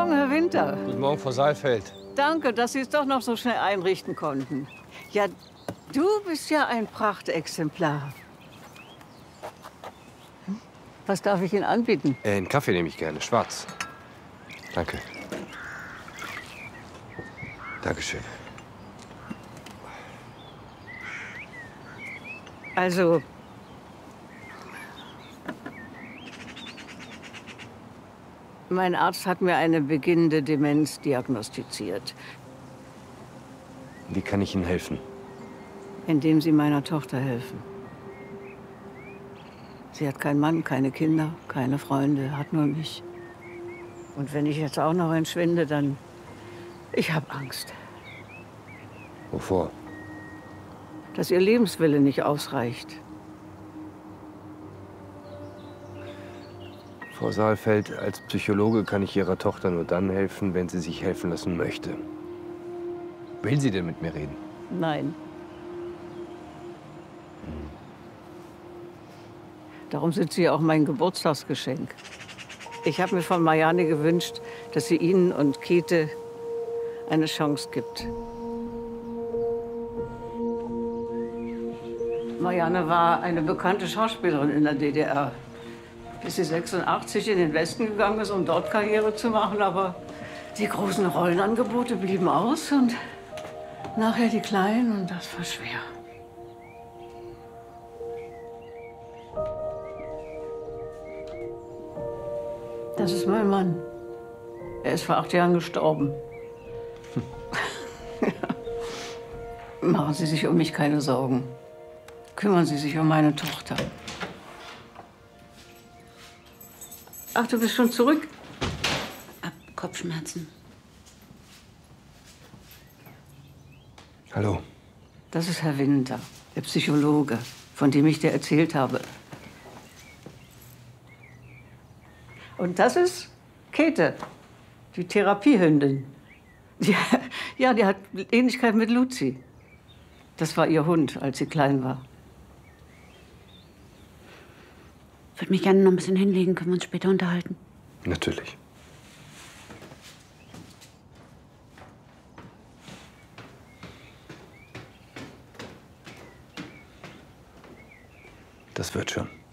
Morgen, Herr Winter. Guten Morgen, Frau Saalfeld. Danke, dass Sie es doch noch so schnell einrichten konnten. Ja, du bist ja ein Prachtexemplar. Was darf ich Ihnen anbieten? Einen Kaffee nehme ich gerne, schwarz. Danke. Dankeschön. Also, mein Arzt hat mir eine beginnende Demenz diagnostiziert, Wie kann ich Ihnen helfen? indem Sie meiner Tochter helfen. Sie hat keinen Mann, keine Kinder, keine Freunde, hat nur mich. Und wenn ich jetzt auch noch entschwinde, dann... Ich habe Angst, Wovor? dass ihr Lebenswille nicht ausreicht. Frau Saalfeld, als Psychologe kann ich Ihrer Tochter nur dann helfen, wenn sie sich helfen lassen möchte. Will sie denn mit mir reden? Nein. Darum sind Sie auch mein Geburtstagsgeschenk. Ich habe mir von Marianne gewünscht, dass sie Ihnen und Käthe eine Chance gibt. Marianne war eine bekannte Schauspielerin in der DDR. Bis sie 86 in den Westen gegangen ist, um dort Karriere zu machen. Aber die großen Rollenangebote blieben aus und nachher die kleinen, und das war schwer. Das ist mein Mann. Er ist vor 8 Jahren gestorben. Machen Sie sich um mich keine Sorgen. Kümmern Sie sich um meine Tochter. Ach, du bist schon zurück? Ab Kopfschmerzen. Hallo. Das ist Herr Winter, der Psychologe, von dem ich dir erzählt habe. Und das ist Käthe, die Therapiehündin. Ja, die hat Ähnlichkeit mit Luzi. Das war ihr Hund, als sie klein war. Ich würde mich gerne noch ein bisschen hinlegen. Können wir uns später unterhalten? Natürlich. Das wird schon.